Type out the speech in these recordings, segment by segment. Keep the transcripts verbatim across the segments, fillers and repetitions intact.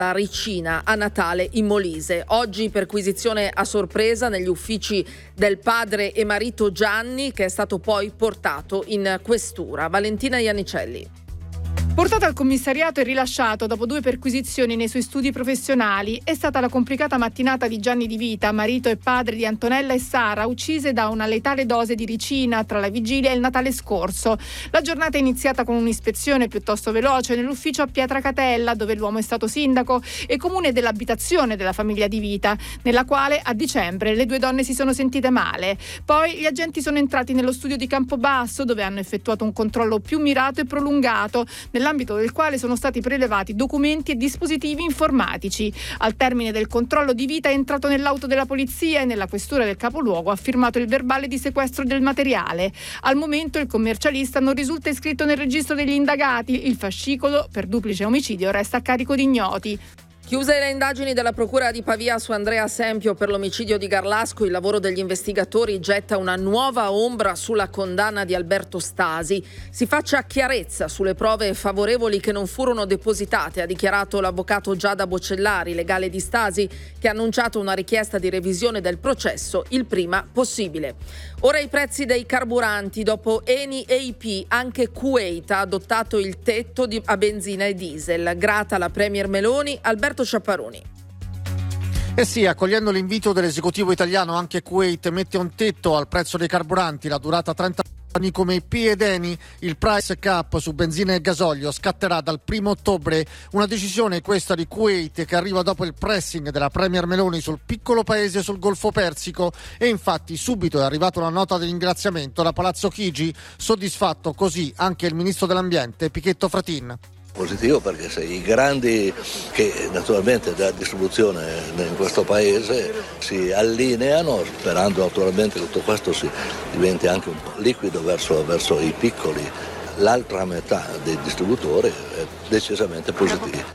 a Ricina a Natale in Molise. Oggi perquisizione a sorpresa negli uffici del padre e marito Gianni, che è stato poi portato in questura. Valentina Iannicelli. Portato al commissariato e rilasciato dopo due perquisizioni nei suoi studi professionali, è stata la complicata mattinata di Gianni Di Vita, marito e padre di Antonella e Sara, uccise da una letale dose di ricina tra la vigilia e il Natale scorso. La giornata è iniziata con un'ispezione piuttosto veloce nell'ufficio a Pietracatella, dove l'uomo è stato sindaco e comune dell'abitazione della famiglia Di Vita, nella quale a dicembre le due donne si sono sentite male. Poi gli agenti sono entrati nello studio di Campobasso, dove hanno effettuato un controllo più mirato e prolungato, nell'ambito del quale sono stati prelevati documenti e dispositivi informatici. Al termine del controllo, Di Vita è entrato nell'auto della polizia e nella questura del capoluogo ha firmato il verbale di sequestro del materiale. Al momento il commercialista non risulta iscritto nel registro degli indagati. Il fascicolo per duplice omicidio resta a carico di ignoti. Chiuse le indagini della Procura di Pavia su Andrea Sempio per l'omicidio di Garlasco, il lavoro degli investigatori getta una nuova ombra sulla condanna di Alberto Stasi. Si faccia chiarezza sulle prove favorevoli che non furono depositate, ha dichiarato l'avvocato Giada Bocellari, legale di Stasi, che ha annunciato una richiesta di revisione del processo il prima possibile. Ora i prezzi dei carburanti. Dopo Eni e I P, anche Kuwait ha adottato il tetto di, a benzina e diesel. Grata la premier Meloni, Alberto Sciapparoni. Eh sì, accogliendo l'invito dell'esecutivo italiano, anche Kuwait mette un tetto al prezzo dei carburanti. La durata trenta anni come I P ed Eni, il price cap su benzina e gasolio scatterà dal primo ottobre. Una decisione questa di Kuwait che arriva dopo il pressing della premier Meloni sul piccolo paese sul Golfo Persico, e infatti subito è arrivata una nota di ringraziamento da Palazzo Chigi, soddisfatto così anche il ministro dell'ambiente Pichetto Fratin. Positivo, perché se i grandi che naturalmente della distribuzione in questo paese si allineano, sperando naturalmente che tutto questo si diventi anche un po' liquido verso, verso i piccoli, l'altra metà dei distributori è decisamente positiva.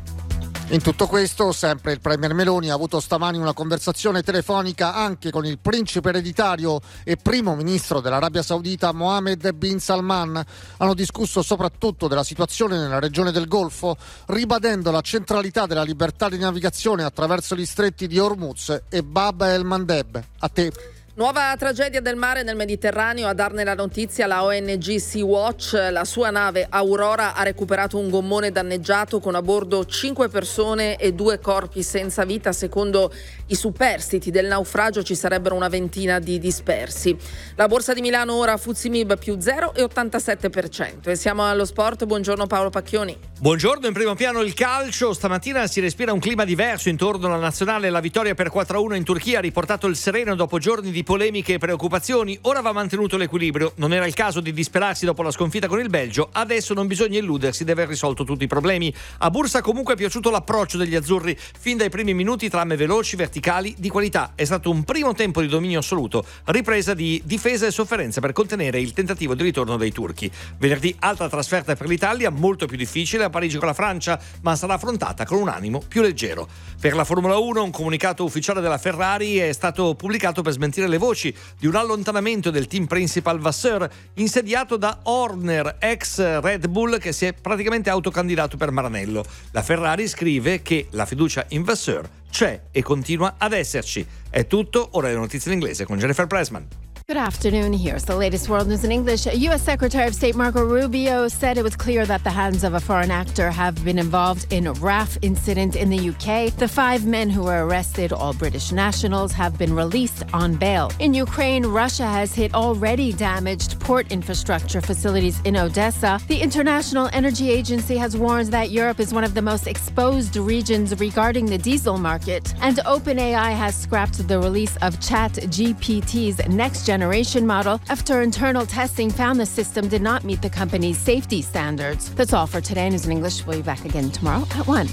In tutto questo, sempre il premier Meloni ha avuto stamani una conversazione telefonica anche con il principe ereditario e primo ministro dell'Arabia Saudita Mohammed bin Salman. Hanno discusso soprattutto della situazione nella regione del Golfo, ribadendo la centralità della libertà di navigazione attraverso gli stretti di Hormuz e Bab el-Mandeb. A te. Nuova tragedia del mare nel Mediterraneo. A darne la notizia la O N G Sea-Watch. La sua nave Aurora ha recuperato un gommone danneggiato con a bordo cinque persone e due corpi senza vita. Secondo i superstiti del naufragio ci sarebbero una ventina di dispersi. La borsa di Milano ora F T S E M I B più zero virgola ottantasette per cento. E siamo allo sport. Buongiorno Paolo Pacchioni. Buongiorno, in primo piano il calcio. Stamattina si respira un clima diverso intorno alla nazionale. La vittoria per quattro a uno in Turchia ha riportato il sereno dopo giorni di polemiche e preoccupazioni. Ora va mantenuto l'equilibrio. Non era il caso di disperarsi dopo la sconfitta con il Belgio. Adesso non bisogna illudersi di aver risolto tutti i problemi. A Bursa comunque è piaciuto l'approccio degli azzurri fin dai primi minuti, tramme veloci, verticali, di qualità. È stato un primo tempo di dominio assoluto, ripresa di difesa e sofferenza per contenere il tentativo di ritorno dei turchi. Venerdì altra trasferta per l'Italia, molto più difficile a Parigi con la Francia, ma sarà affrontata con un animo più leggero. Per la Formula uno un comunicato ufficiale della Ferrari è stato pubblicato per smentire le voci di un allontanamento del team principal Vasseur, insediato da Horner, ex Red Bull, che si è praticamente autocandidato per Maranello. La Ferrari scrive che la fiducia in Vasseur c'è e continua ad esserci. È tutto, ora le notizie in inglese con Jennifer Pressman. Good afternoon. Here's the latest world news in English. U S Secretary of State Marco Rubio said it was clear that the hands of a foreign actor have been involved in a R A F incident in the U K. The five men who were arrested, all British nationals, have been released on bail. In Ukraine, Russia has hit already damaged port infrastructure facilities in Odessa. The International Energy Agency has warned that Europe is one of the most exposed regions regarding the diesel market. And OpenAI has scrapped the release of ChatGPT's next generation generation model after internal testing found the system did not meet the company's safety standards. That's all for today. News in English. We'll be back again tomorrow at one.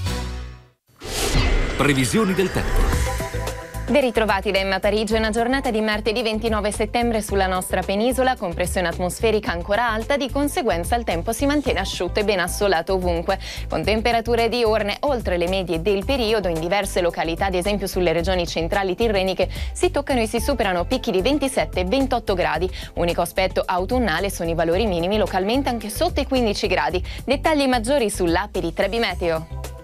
Previsioni del tempo. Ben ritrovati da Emma Parigi, una giornata di martedì ventinove settembre sulla nostra penisola con pressione atmosferica ancora alta, di conseguenza il tempo si mantiene asciutto e ben assolato ovunque, con temperature diurne oltre le medie del periodo. In diverse località, ad esempio sulle regioni centrali tirreniche, si toccano e si superano picchi di ventisette ventotto gradi. Unico aspetto autunnale sono i valori minimi, localmente anche sotto i quindici gradi. Dettagli maggiori sull'app di Trebi Meteo.